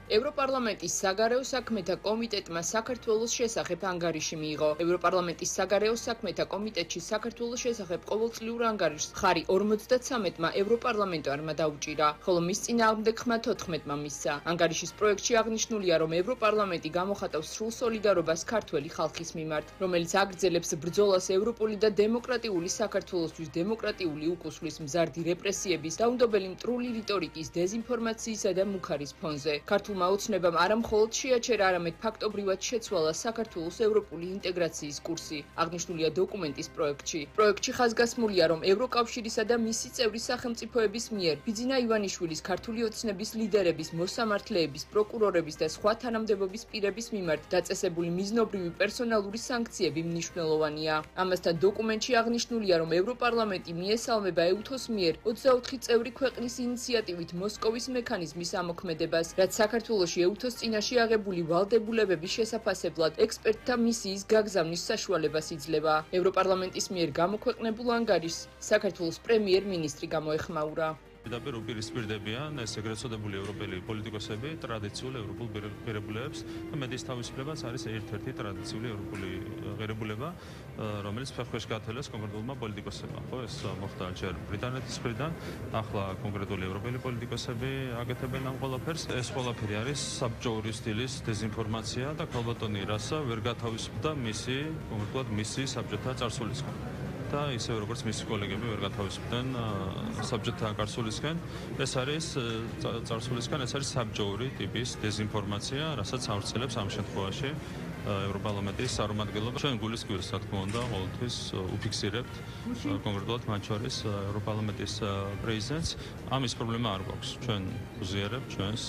ევროპარლამენტის საგარეო საქმეთა კომიტეტმა საქართველოს შესახებ ანგარიში მიიღო. ევროპარლამენტის საგარეო საქმეთა კომიტეტში საქართველოს შესახებ ყოველწლიურ ანგარიშს ხარი 53-მა ევროპარლამენტარმა დაუჭირა, ხოლო მის წინააღმდეგმა 14-მა მისცა. ანგარიშის პროექტში აღნიშნულია, რომ ევროპარლამენტი გამოხატავს სრულ სოლიდარობას ქართველი ხალხის მიმართ, რომელიც აგრძელებს ბრძოლას ევროპული და დემოკრატიული საქართველოსთვის დემოკრატიული უკუსვლის მზარდი რეპრესიების, დაუნდობელი მტრული რიტორიკის, დეზინფორმაციისა და მუქარის ფონზე. ქართულმა ოცნებამ არა მხოლოდ შეაჩერა, არამედ ფაქტობრივად შეცვალა საქართველოს ევროპული ინტეგრაციის კურსი. აღნიშნულია დოკუმენტის პროექტში. პროექტში ხაზგასმულია, რომ ევროკავშირისა და მისი წევრი სახელმწიფოების მიერ ბიძინა ივანიშვილის ქართული ოცნების ლიდერების, მოსამართლეების, პროკურორების და სხვა თანამდებობის პირების მიმართ დაწესებული მიზნობრივი პერსონალური სანქციები მნიშვნელოვანია. ამასთან დოკუმენტში აღნიშნულია, რომ ევროპარლამენტი მიესალმება EUTHO-ს მიერ 24 წევრი ქვეყნის ინიციატივით მოსკოვის მექანიზმის ამოქმედებას, რაც საქართველოში EUTHO-ს წინაშე აღებული ვალდებულებების შესაფასებლად ექსპერტთა მისიის გაგზავნის საშუალებას იძლევა. ევროპარლამენტის მიერ გამოქვეყნებულ ანგარიშს საქართველოს პრემიერ-მინისტრი გამოეხმაურა. პირდაპირ უპირისპირდებიან ეს ეგრეთ წოდებული ევროპელი პოლიტიკოსები ტრადიციულ ევროპულ ღირებულებებს და მედიის თავისუფლებაც არის ერთ-ერთი ტრადიციული ევროპული ღირებულება, რომელიც ფეხქვეშ გათელეს კონკრეტულმა პოლიტიკოსებმა. ხო, ეს მოხდა ჯერ ბრიტანეთის მხრიდან, ახლა კონკრეტული ევროპელი პოლიტიკოსები აკეთებენ ამ ყველაფერს. ეს ყველაფერი არის საბჭოური სტილის დეზინფორმაცია და ქალბატონი რასა ვერ გათავისუფლდა კონკრეტულად მისი საბჭოთა წარსულისგან. და ისე როგორც მისი კოლეგები ვერ გათავისუფლდნენ საბჭოთა წარსულისგან, ეს არის წარსულისგან, ეს არის საბჭოური ტიპის დეზინფორმაცია, რასაც ავრცელებს ამ შემთხვევაში ევროპარლამენტის წარმომადგენლობა. ჩვენ გულისხმობს, რა თქმა უნდა, ყოველთვის უფიქსირებთ კონკრეტულად მათ შორის ევროპარლამენტის პრეზიდენტს. ამის პრობლემა არ გვაქვს. ჩვენ უზიარებთ ჩვენს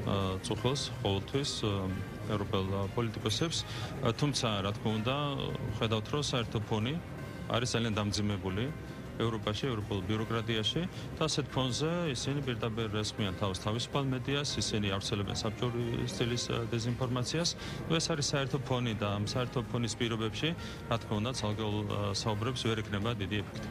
წუხელს ყოველთვის ევროპელ პოლიტიკოსებს, თუმცა რა თქმა უნდა, ხედავთ, რომ საერთო ფონი არის ძალიან დამძიმებული ევროპაში, ევროპულ ბიუროკრატიაში და ასეთ ფონზე ისინი პირდაპირ ესხმიან თავს თავისუფალ მედიას, ისინი ავრცელებენ საბჭოური სტილის დეზინფორმაციას. ეს არის საერთო ფონი და ამ საერთო ფონის პირობებში, რა თქმა უნდა, ცალკეულ საუბრებს ვერ ექნება დიდი ეფექტი.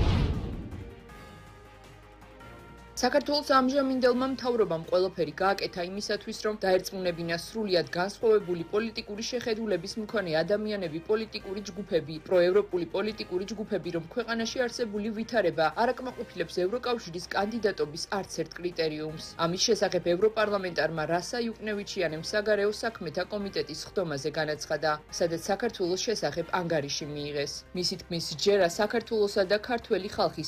საქართველოს ამჟამინდელმა მთავრობამ ყველაფერი გააკეთა იმისათვის, რომ დაერწმუნებინა სრულიად განსხვავებული პოლიტიკური შეხედულების მქონე ადამიანები, პოლიტიკური ჯგუფები, პროევროპული პოლიტიკური ჯგუფები, რომ ქვეყანაში არსებული ვითარება არ აკმაყოფილებს ევროკავშირის კანდიდატობის არც ერთ კრიტერიუმს. ამის შესახებ ევროპარლამენტარმა რასა იუკნევიჩიანემ საგარეო საქმეთა კომიტეტის ხდომაზე განაცხადა, სადაც საქართველოს შესახებ ანგარიში მიიღეს. მისი თქმის, ჯერა საქართველოსა და ქართველი ხალხის